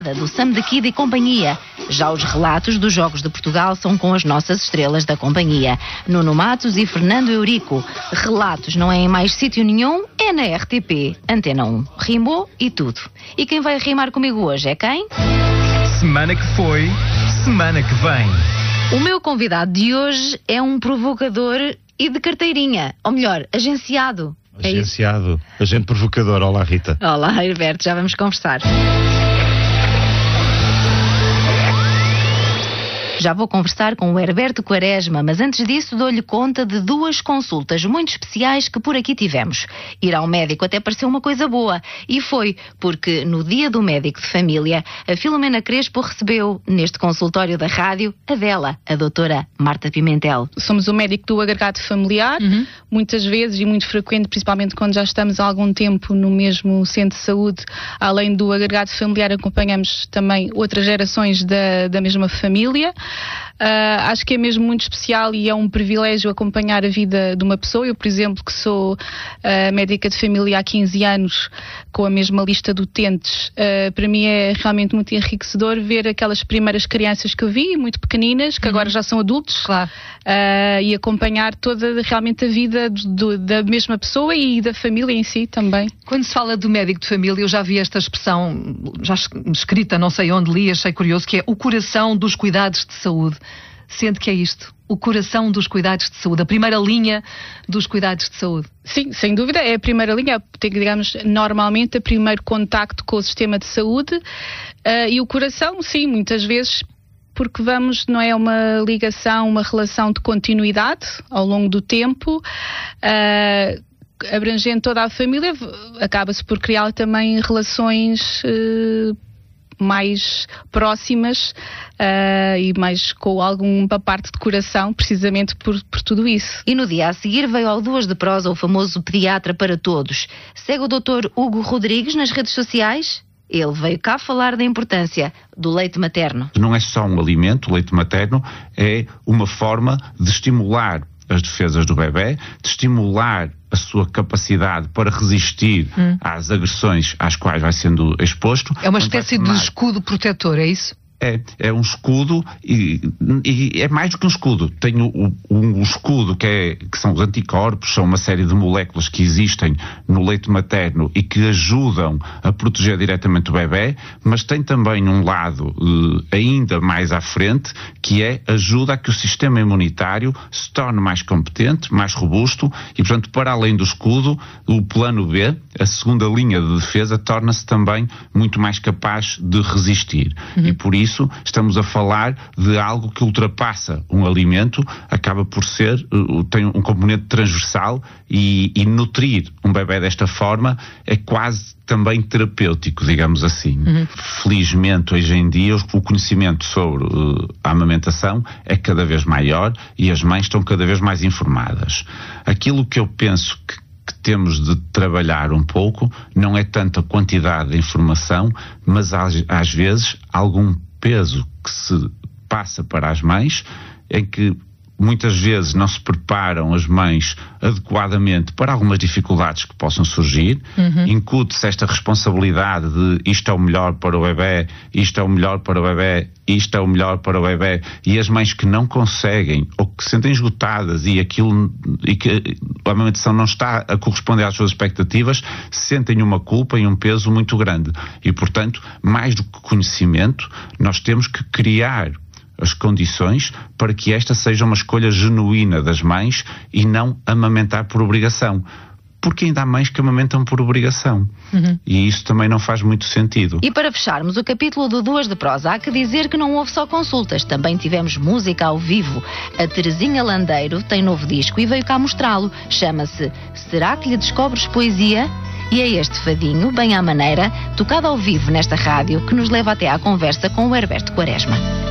do Sam da Kid e companhia. Já os relatos dos Jogos de Portugal são com as nossas estrelas da companhia, Nuno Matos e Fernando Eurico. Relatos não é em mais sítio nenhum, é na RTP, Antena 1. Rimou e tudo. E quem vai rimar comigo hoje é quem? Semana que foi, semana que vem. O meu convidado de hoje é um provocador e de carteirinha, ou melhor, agenciado. Agenciado, agente provocador. Olá, Rita. Olá, Herberto, já vamos conversar. Já vou conversar com o Herberto Quaresma, mas antes disso dou-lhe conta de duas consultas muito especiais que por aqui tivemos. Ir ao médico até pareceu uma coisa boa, e foi porque no dia do médico de família, a Filomena Crespo recebeu, neste consultório da rádio, a dela, a doutora Marta Pimentel. Somos o médico do agregado familiar, muitas vezes e muito frequente, principalmente quando já estamos há algum tempo no mesmo centro de saúde, além do agregado familiar acompanhamos também outras gerações da mesma família. Acho que é mesmo muito especial e é um privilégio acompanhar a vida de uma pessoa. Eu, por exemplo, que sou médica de família há 15 anos, com a mesma lista de utentes, para mim é realmente muito enriquecedor ver aquelas primeiras crianças que eu vi, muito pequeninas, que agora já são adultos, claro. E acompanhar toda realmente a vida da mesma pessoa e da família em si também. Quando se fala do médico de família, eu já vi esta expressão, já escrita, não sei onde li, achei curioso, que é o coração dos cuidados de saúde. Sente que é isto, o coração dos cuidados de saúde, a primeira linha dos cuidados de saúde. Sim, sem dúvida, é a primeira linha, tem, digamos, normalmente o primeiro contacto com o sistema de saúde, e o coração, sim, muitas vezes, porque não é uma ligação, uma relação de continuidade ao longo do tempo, abrangendo toda a família, acaba-se por criar também relações mais próximas e mais com alguma parte de coração, precisamente por tudo isso. E no dia a seguir veio ao Duas de Prosa o famoso pediatra para todos. Segue o Dr. Hugo Rodrigues nas redes sociais? Ele veio cá falar da importância do leite materno. Não é só um alimento, o leite materno é uma forma de estimular as defesas do bebê, de estimular a sua capacidade para resistir às agressões às quais vai sendo exposto. É uma espécie de escudo protetor, é isso? É um escudo e é mais do que um escudo. Tem um escudo que são os anticorpos, são uma série de moléculas que existem no leite materno e que ajudam a proteger diretamente o bebê, mas tem também um lado ainda mais à frente, que ajuda a que o sistema imunitário se torne mais competente, mais robusto e, portanto, para além do escudo, o plano B, a segunda linha de defesa, torna-se também muito mais capaz de resistir. E por isso estamos a falar de algo que ultrapassa um alimento, acaba por tem um componente transversal e nutrir um bebé desta forma é quase também terapêutico, digamos assim. Felizmente, hoje em dia, o conhecimento sobre a amamentação é cada vez maior e as mães estão cada vez mais informadas. Aquilo que eu penso que temos de trabalhar um pouco não é tanto a quantidade de informação, mas às vezes algum peso que se passa para as mães, em que muitas vezes não se preparam as mães adequadamente para algumas dificuldades que possam surgir, incute-se esta responsabilidade de isto é o melhor para o bebé, isto é o melhor para o bebé, isto é o melhor para o bebé, e as mães que não conseguem ou que se sentem esgotadas e que a amamentação não está a corresponder às suas expectativas, sentem uma culpa e um peso muito grande. E, portanto, mais do que conhecimento, nós temos que criar as condições para que esta seja uma escolha genuína das mães e não amamentar por obrigação. Porque ainda há mães que amamentam por obrigação. E isso também não faz muito sentido. E para fecharmos o capítulo do Duas de Prosa, há que dizer que não houve só consultas, também tivemos música ao vivo. A Terezinha Landeiro tem novo disco e veio cá mostrá-lo. Chama-se Será que lhe descobres poesia? E é este fadinho, bem à maneira, tocado ao vivo nesta rádio, que nos leva até à conversa com o Herberto Quaresma.